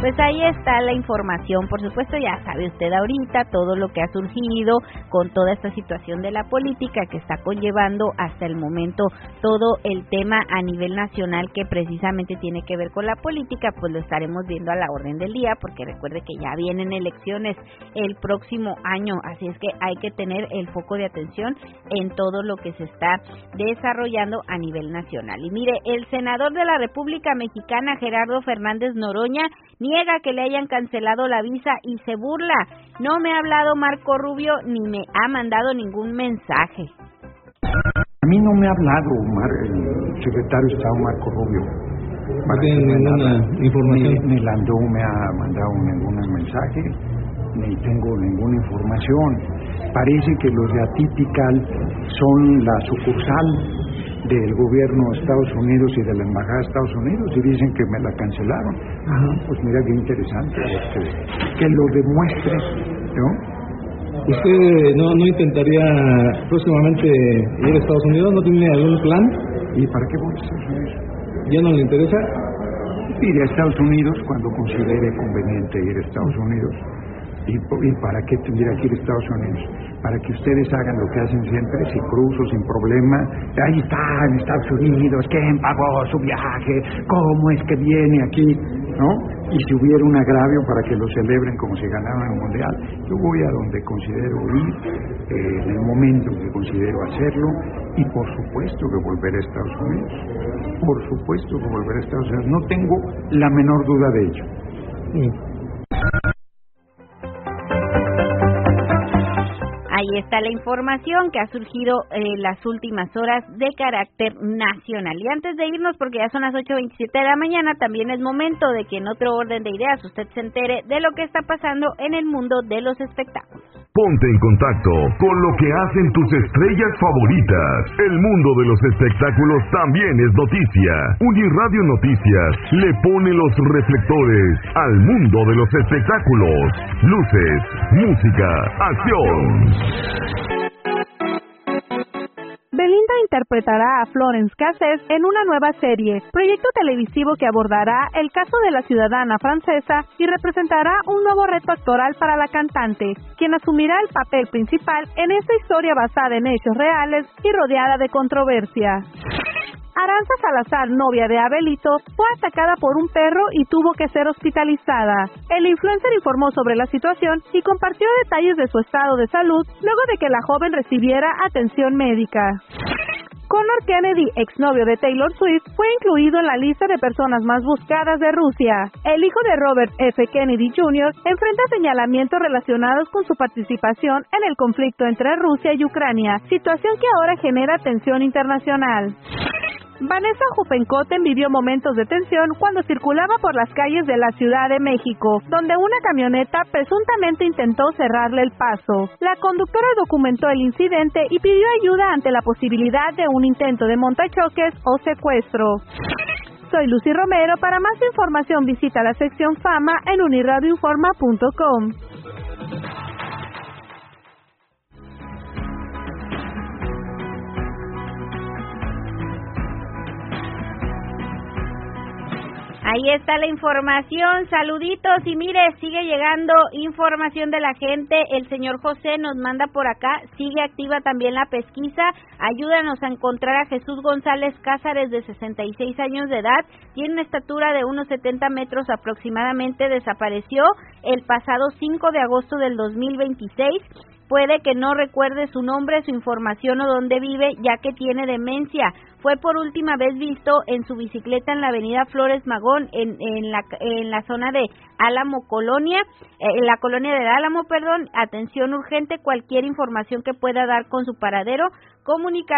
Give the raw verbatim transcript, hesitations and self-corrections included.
Pues ahí está la información. Por supuesto, ya sabe usted ahorita todo lo que ha surgido con toda esta situación de la política que está conllevando hasta el momento todo el tema a nivel nacional que precisamente tiene que ver con la política, pues lo estaremos viendo a la orden del día, porque recuerde que ya vienen elecciones el próximo año, así es que hay que tener el foco de atención en todo lo que se está desarrollando a nivel nacional. Y mire, el senador de la República Mexicana, Gerardo Fernández Noroña, niega que le hayan cancelado la visa y se burla. No me ha hablado Marco Rubio ni me ha mandado ningún mensaje. A mí no me ha hablado Mar, el secretario de Estado Marco Rubio. No tiene ninguna información. Ni, ni Landó me ha mandado ningún mensaje, ni tengo ninguna información. Parece que los de Atypical son la sucursal del gobierno de Estados Unidos y de la embajada de Estados Unidos y dicen que me la cancelaron. Ah, pues mira qué interesante, que, que lo demuestre, ¿no? ¿Usted no, no intentaría próximamente ir a Estados Unidos? ¿No tiene algún plan? ¿Y para qué voy a Estados Unidos? ¿Ya no le interesa? Ir a Estados Unidos cuando considere conveniente ir a Estados Unidos. ¿Y, ¿Y para qué tendría que ir a Estados Unidos? Para que ustedes hagan lo que hacen siempre, sin cruzo, sin problema. Ahí está, en Estados Unidos, ¿quién pagó su viaje? ¿Cómo es que viene aquí? ¿No? Y si hubiera un agravio para que lo celebren como si ganaran un mundial. Yo voy a donde considero ir, eh, en el momento que considero hacerlo, y por supuesto que volveré a Estados Unidos. Por supuesto que volveré a Estados Unidos. No tengo la menor duda de ello. Sí. Ahí está la información que ha surgido en eh, las últimas horas de carácter nacional. Y antes de irnos, porque ya son las ocho veintisiete de la mañana, también es momento de que en otro orden de ideas usted se entere de lo que está pasando en el mundo de los espectáculos. Ponte en contacto con lo que hacen tus estrellas favoritas. El mundo de los espectáculos también es noticia. Uniradio Noticias le pone los reflectores al mundo de los espectáculos. Luces, música, acción. Belinda interpretará a Florence Cassés en una nueva serie, proyecto televisivo que abordará el caso de la ciudadana francesa y representará un nuevo reto actoral para la cantante, quien asumirá el papel principal en esta historia basada en hechos reales y rodeada de controversia. Aranza Salazar, novia de Abelito, fue atacada por un perro y tuvo que ser hospitalizada. El influencer informó sobre la situación y compartió detalles de su estado de salud luego de que la joven recibiera atención médica. Connor Kennedy, exnovio de Taylor Swift, fue incluido en la lista de personas más buscadas de Rusia. El hijo de Robert F. Kennedy junior enfrenta señalamientos relacionados con su participación en el conflicto entre Rusia y Ucrania, situación que ahora genera tensión internacional. Vanessa Hufenkotten vivió momentos de tensión cuando circulaba por las calles de la Ciudad de México, donde una camioneta presuntamente intentó cerrarle el paso. La conductora documentó el incidente y pidió ayuda ante la posibilidad de un intento de montachoques o secuestro. Soy Lucy Romero. Para más información visita la sección Fama en uniradioinforma punto com. Ahí está la información, saluditos y mire, sigue llegando información de la gente, el señor José nos manda por acá, sigue activa también la pesquisa, ayúdanos a encontrar a Jesús González Cázares de sesenta y seis años de edad, tiene una estatura de unos setenta metros aproximadamente, desapareció el pasado cinco de agosto del dos mil veintiséis, puede que no recuerde su nombre, su información o dónde vive, ya que tiene demencia. Fue por última vez visto en su bicicleta en la avenida Flores Magón, en, en, la, en la zona de Álamo Colonia, eh, en la colonia del Álamo, perdón. Atención urgente, cualquier información que pueda dar con su paradero, comunicar